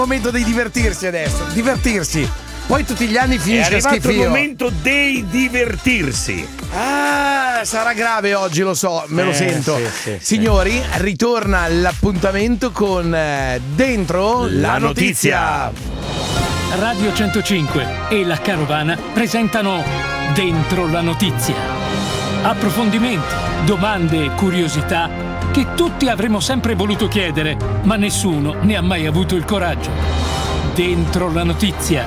Momento di divertirsi adesso, divertirsi. Poi tutti gli anni finisce schifo. È arrivato il momento dei divertirsi. Ah, sarà grave oggi, lo so, me lo sento. Sì. Signori, ritorna l'appuntamento con Dentro la notizia. Radio 105 e la Carovana presentano Dentro la notizia. Approfondimenti, domande e curiosità che tutti avremmo sempre voluto chiedere, ma nessuno ne ha mai avuto il coraggio. Dentro la notizia.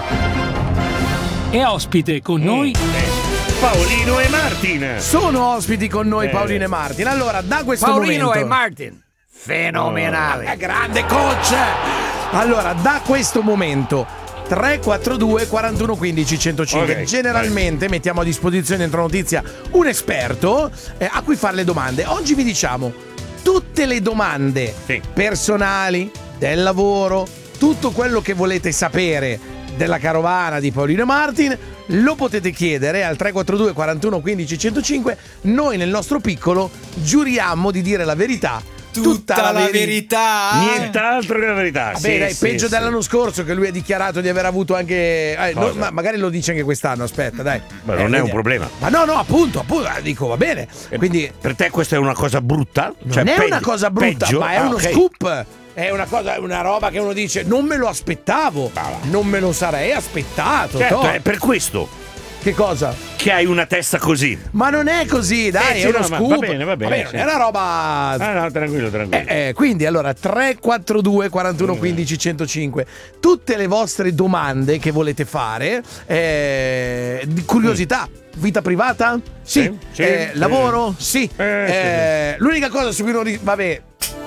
E ospite con noi Paolino e Martin. Sono ospiti con noi Paolino e Martin. Allora, da questo Paolino momento e Martin. Fenomenale. Grande coach. Allora, da questo momento 342 41 15 105. Okay, generalmente mettiamo a disposizione dentro notizia un esperto a cui fare le domande. Oggi vi diciamo tutte le domande personali, del lavoro, tutto quello che volete sapere della carovana di Paolino e Martin lo potete chiedere al 342 41 15 105. Noi nel nostro piccolo giuriamo di dire la verità, tutta la verità, nient'altro che la verità. Vabbè, dai, peggio dell'anno scorso, che lui ha dichiarato di aver avuto anche magari lo dice anche quest'anno. Aspetta, dai. Ma non è un problema. Ma no, appunto, dico, va bene. Quindi per te questa è una cosa brutta? Non è una cosa brutta, peggio? ma è uno scoop. È una roba che uno dice: non me lo aspettavo, non me lo sarei aspettato. Certo, è per questo. Che cosa? Che hai una testa così. Ma non è così, dai, è uno scoop. Va bene, non è una roba. No, tranquillo. Quindi allora 342 41 15 105. Tutte le vostre domande che volete fare, di curiosità. Vita privata? Sì. Lavoro? Sì. L'unica cosa su cui non vabbè.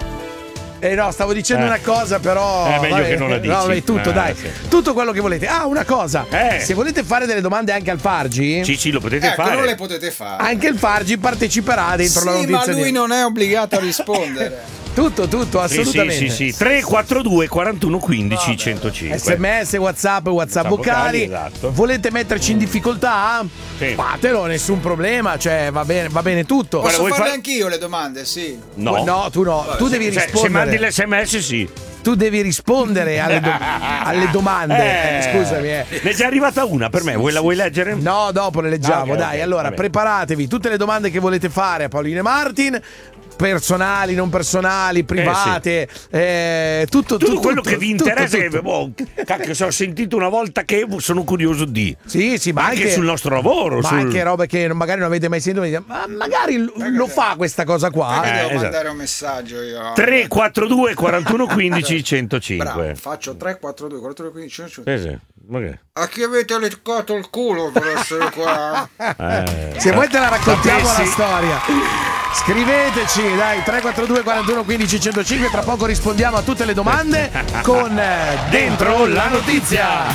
No, stavo dicendo una cosa, però. È meglio che non la dici. No, tutto, dai. Sì. Tutto quello che volete. Una cosa. Se volete fare delle domande anche al Fargi. Sì, lo potete fare. Non le potete fare. Anche il Fargi parteciperà dentro la notizia. Ma lui non è obbligato a rispondere. Tutto, assolutamente. Sì. 342 41 15 105. SMS, WhatsApp vocali. Esatto. Volete metterci in difficoltà? Sì. Fatelo, nessun problema. Cioè, va bene tutto. Posso farle anch'io le domande? Sì. No, tu no. Tu devi rispondere. Se mandi l'SMS, sì. Tu devi rispondere alle domande. Scusami. Ne è già arrivata una per me. La vuoi leggere? No, dopo le leggiamo. Dai, allora preparatevi tutte le domande che volete fare a Paolino e Martin. Personali, non personali, private, tutto quello che vi interessa. Cacchio, ho sentito una volta che sono curioso di. Sì, ma anche sul nostro lavoro. Ma anche robe che magari non avete mai sentito. Ma magari lo fa questa cosa qua. Devo mandare un messaggio io. 342 41 15 105. Bravo, faccio 342 41 15 105. Sì. Okay. A chi avete leccato il culo per essere qua? Se vuoi te la raccontiamo la storia. Scriveteci, dai, 342 41 15 105. Tra poco rispondiamo a tutte le domande con Dentro la notizia.